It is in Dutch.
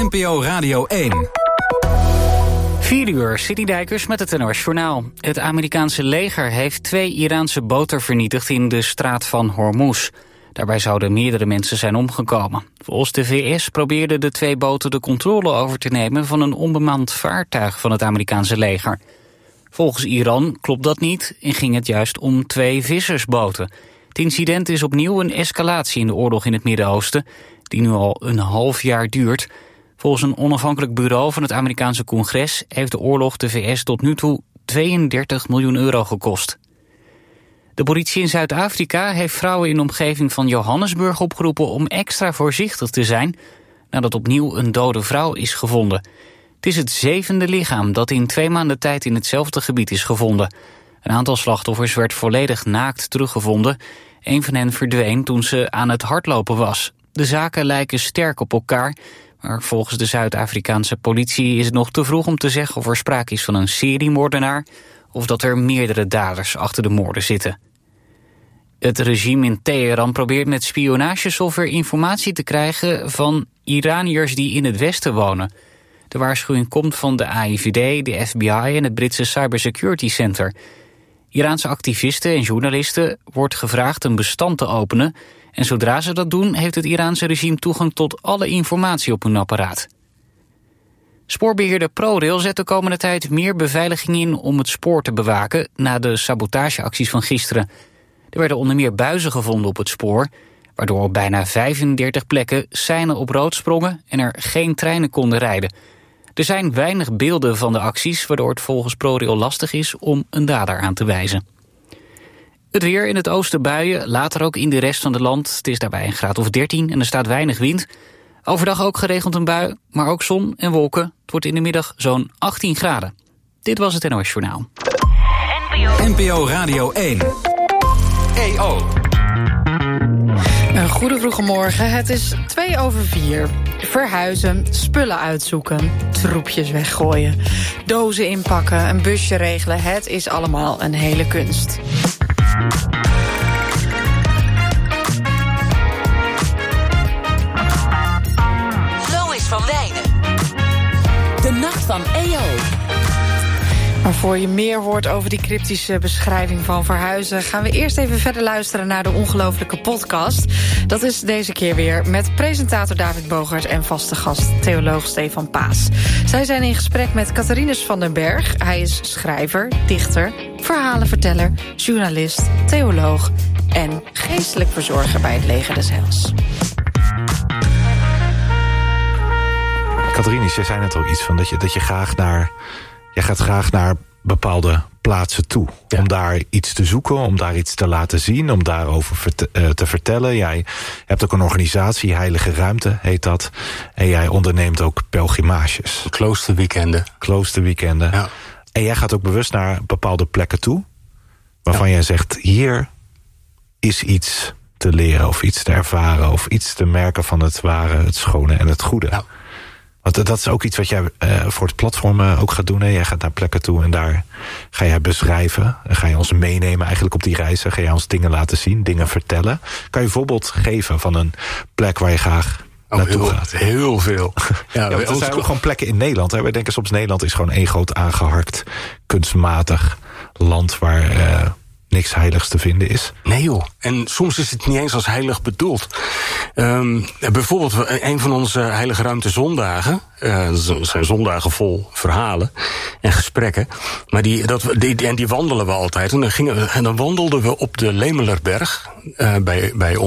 NPO Radio 1. 4 uur, City Dijkers met het NOS Journaal. Het Amerikaanse leger heeft 2 Iraanse boten vernietigd in de straat van Hormuz. Daarbij zouden meerdere mensen zijn omgekomen. Volgens de VS probeerden de 2 boten de controle over te nemen van een onbemand vaartuig van het Amerikaanse leger. Volgens Iran klopt dat niet en ging het juist om 2 vissersboten. Het incident is opnieuw een escalatie in de oorlog in het Midden-Oosten, die nu al een half jaar duurt. Volgens een onafhankelijk bureau van het Amerikaanse congres heeft de oorlog de VS tot nu toe 32 miljoen euro gekost. De politie in Zuid-Afrika heeft vrouwen in de omgeving van Johannesburg opgeroepen om extra voorzichtig te zijn nadat opnieuw een dode vrouw is gevonden. Het is het 7e lichaam dat in 2 maanden tijd in hetzelfde gebied is gevonden. Een aantal slachtoffers werd volledig naakt teruggevonden. Een van hen verdween toen ze aan het hardlopen was. De zaken lijken sterk op elkaar, maar volgens de Zuid-Afrikaanse politie is het nog te vroeg om te zeggen of er sprake is van een seriemoordenaar of dat er meerdere daders achter de moorden zitten. Het regime in Teheran probeert met spionagesoftware informatie te krijgen van Iraniërs die in het Westen wonen. De waarschuwing komt van de AIVD, de FBI en het Britse Cybersecurity Center. Iraanse activisten en journalisten wordt gevraagd een bestand te openen en zodra ze dat doen heeft het Iraanse regime toegang tot alle informatie op hun apparaat. Spoorbeheerder ProRail zet de komende tijd meer beveiliging in om het spoor te bewaken na de sabotageacties van gisteren. Er werden onder meer buizen gevonden op het spoor, waardoor op bijna 35 plekken seinen op rood sprongen en er geen treinen konden rijden. Er zijn weinig beelden van de acties, waardoor het volgens ProRail lastig is om een dader aan te wijzen. Het weer in het oosten buien, later ook in de rest van het land. Het is daarbij een graad of 13 en er staat weinig wind. Overdag ook geregeld een bui, maar ook zon en wolken. Het wordt in de middag zo'n 18 graden. Dit was het NOS Journaal. NPO Radio 1. EO. Een goede vroege morgen. Het is 3:02. Verhuizen, spullen uitzoeken, troepjes weggooien, dozen inpakken, een busje regelen. Het is allemaal een hele kunst. Lois van Wijnen. De nacht van EO. Maar voor je meer hoort over die cryptische beschrijving van verhuizen, gaan we eerst even verder luisteren naar de ongelofelijke podcast. Dat is deze keer weer met presentator David Bogert en vaste gast theoloog Stefan Paas. Zij zijn in gesprek met Catharinus van den Berg. Hij is schrijver, dichter, verhalenverteller, journalist, theoloog en geestelijk verzorger bij het Leger des Heils. Catharinus, jij zei net al iets van dat je graag naar... Jij gaat graag naar bepaalde plaatsen toe. Ja. Om daar iets te zoeken, om daar iets te laten zien, om daarover te vertellen. Jij hebt ook een organisatie, Heilige Ruimte heet dat. En jij onderneemt ook pelgrimages. Kloosterweekenden. Ja. En jij gaat ook bewust naar bepaalde plekken toe, waarvan jij zegt, hier is iets te leren of iets te ervaren of iets te merken van het ware, het schone en het goede. Ja. Want dat is ook iets wat jij voor het platform ook gaat doen. Hè? Jij gaat naar plekken toe en daar ga jij beschrijven. En ga je ons meenemen eigenlijk op die reizen. Ga je ons dingen laten zien, dingen vertellen. Kan je een voorbeeld geven van een plek waar je graag naartoe gaat? Heel veel. Ja, er zijn ook gewoon plekken in Nederland. Hè? Wij denken soms Nederland is gewoon één groot aangeharkt, kunstmatig land waar niks heiligs te vinden is. Nee joh, en soms is het niet eens als heilig bedoeld. Bijvoorbeeld een van onze Heilige Ruimte zondagen. Dat zijn zondagen vol verhalen en gesprekken. Maar die wandelen we altijd. En dan wandelden we op de Lemelerberg bij